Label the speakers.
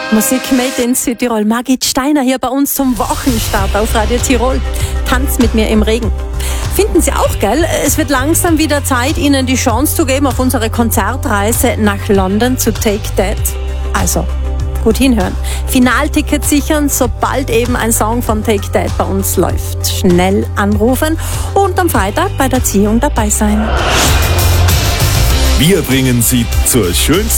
Speaker 1: Musik made in Südtirol. Margit Steiner hier bei uns zum Wochenstart auf Radio Tirol. Tanz mit mir im Regen. Finden Sie auch, gell? Es wird langsam wieder Zeit, Ihnen die Chance zu geben, auf unsere Konzertreise nach London zu Take That. Also, gut hinhören. Finaltickets sichern, sobald eben ein Song von Take That bei uns läuft. Schnell anrufen und am Freitag bei der Ziehung dabei sein.
Speaker 2: Wir bringen Sie zur schönsten